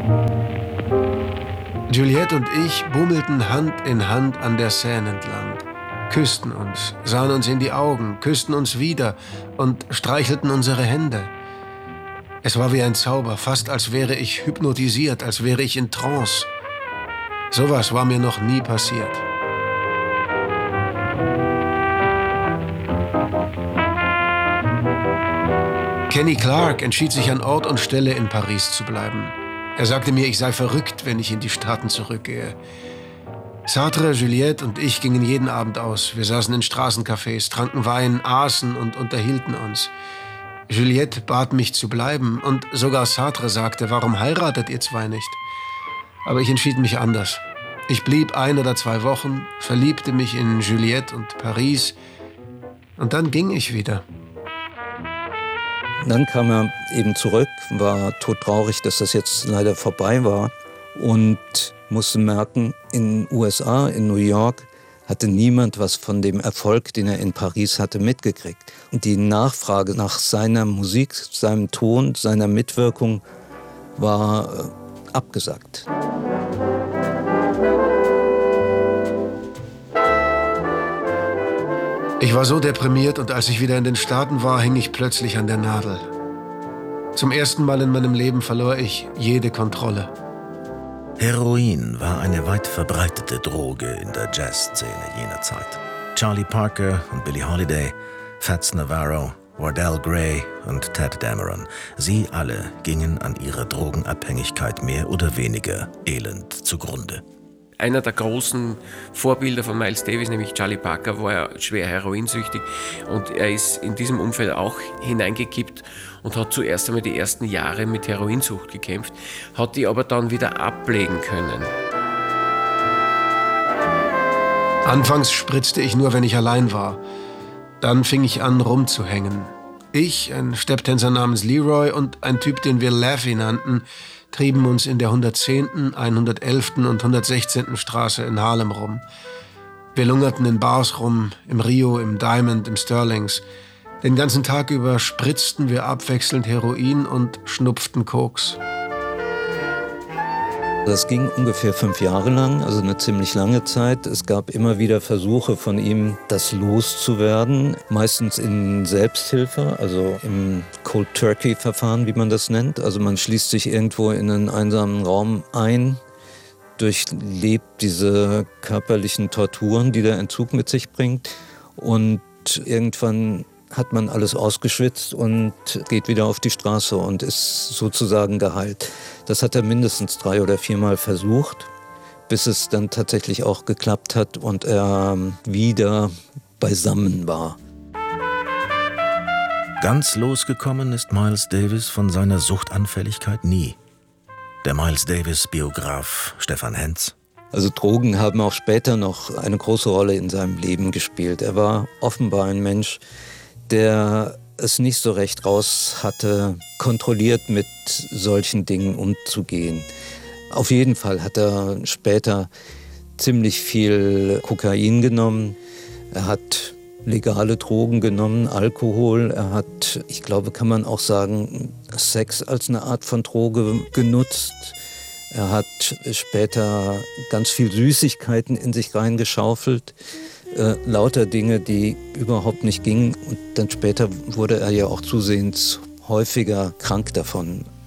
Juliette und ich bummelten Hand in Hand an der Seine entlang, küssten uns, sahen uns in die Augen, küssten uns wieder und streichelten unsere Hände. Es war wie ein Zauber, fast als wäre ich hypnotisiert, als wäre ich in Trance. Sowas war mir noch nie passiert. Kenny Clarke entschied sich an Ort und Stelle in Paris zu bleiben. Er sagte mir, ich sei verrückt, wenn ich in die Staaten zurückgehe. Sartre, Juliette und ich gingen jeden Abend aus. Wir saßen in Straßencafés, tranken Wein, aßen und unterhielten uns. Juliette bat mich zu bleiben und sogar Sartre sagte, warum heiratet ihr zwei nicht? Aber ich entschied mich anders. Ich blieb 1 oder 2 Wochen, verliebte mich in Juliette und Paris und dann ging ich wieder. Dann kam er eben zurück, war todtraurig, dass das jetzt leider vorbei war und musste merken, in den USA, in New York, hatte niemand was von dem Erfolg, den er in Paris hatte, mitgekriegt. Und die Nachfrage nach seiner Musik, seinem Ton, seiner Mitwirkung war abgesagt. Ich war so deprimiert und als ich wieder in den Staaten war, hing ich plötzlich an der Nadel. Zum ersten Mal in meinem Leben verlor ich jede Kontrolle. Heroin war eine weit verbreitete Droge in der Jazzszene jener Zeit. Charlie Parker und Billie Holiday, Fats Navarro, Wardell Gray und Ted Dameron, sie alle gingen an ihrer Drogenabhängigkeit mehr oder weniger elend zugrunde. Einer der großen Vorbilder von Miles Davis, nämlich Charlie Parker, war ja schwer heroinsüchtig und er ist in diesem Umfeld auch hineingekippt und hat zuerst einmal die ersten Jahre mit Heroinsucht gekämpft, hat die aber dann wieder ablegen können. Anfangs spritzte ich nur, wenn ich allein war. Dann fing ich an, rumzuhängen. Ich, ein Stepptänzer namens Leroy und ein Typ, den wir Laffy nannten, trieben uns in der 110., 111. und 116. Straße in Harlem rum. Wir lungerten in Bars rum, im Rio, im Diamond, im Sterlings. Den ganzen Tag über spritzten wir abwechselnd Heroin und schnupften Koks. Das ging ungefähr 5 Jahre lang, also eine ziemlich lange Zeit. Es gab immer wieder Versuche von ihm, das loszuwerden, meistens in Selbsthilfe, also im Cold-Turkey-Verfahren, wie man das nennt. Also man schließt sich irgendwo in einen einsamen Raum ein, durchlebt diese körperlichen Torturen, die der Entzug mit sich bringt und irgendwann hat man alles ausgeschwitzt und geht wieder auf die Straße und ist sozusagen geheilt. Das hat er mindestens 3 oder 4 Mal versucht, bis es dann tatsächlich auch geklappt hat und er wieder beisammen war. Ganz losgekommen ist Miles Davis von seiner Suchtanfälligkeit nie. Der Miles Davis-Biograf Stefan Hentz. Also Drogen haben auch später noch eine große Rolle in seinem Leben gespielt. Er war offenbar ein Mensch, der es nicht so recht raus hatte, kontrolliert mit solchen Dingen umzugehen. Auf jeden Fall hat er später ziemlich viel Kokain genommen. Er hat legale Drogen genommen, Alkohol. Er hat, ich glaube, kann man auch sagen, Sex als eine Art von Droge genutzt. Er hat später ganz viel Süßigkeiten in sich reingeschaufelt. Lauter Dinge, die überhaupt nicht gingen. Und dann später wurde er ja auch zusehends häufiger krank davon.